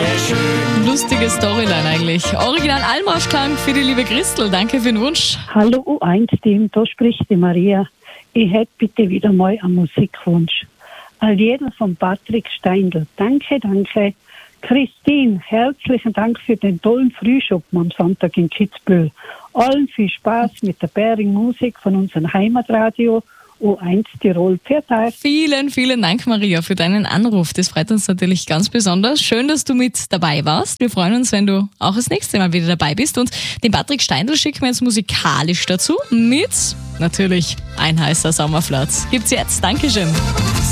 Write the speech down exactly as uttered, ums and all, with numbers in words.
sehr schön. Lustige Storyline eigentlich. Original Almarschklang für die liebe Christel. Danke für den Wunsch. Hallo U eins Team, da spricht die Maria. Ich hätte bitte wieder mal einen Musikwunsch. All jeder von Patrick Steindl. Danke, danke. Christine, herzlichen Dank für den tollen Frühschuppen am Sonntag in Kitzbühel. Allen viel Spaß mit der Bäring Musik von unserem Heimatradio U eins Tirol. Pfiat. Vielen, vielen Dank, Maria, für deinen Anruf. Das freut uns natürlich ganz besonders. Schön, dass du mit dabei warst. Wir freuen uns, wenn du auch das nächste Mal wieder dabei bist. Und den Patrick Steindl schicken wir jetzt musikalisch dazu mit, natürlich, Ein heißer Sommerflatz. Gibt's jetzt. Dankeschön.